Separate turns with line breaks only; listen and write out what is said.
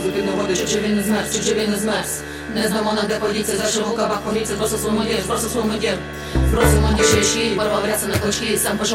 морозу під нагоди, чи він не змерз. Не знамо, де поліція, зайшов у кабак поліція, збросив свій мундір, збросив мундір, ще щі, порвав ряси на клочки, сам пішов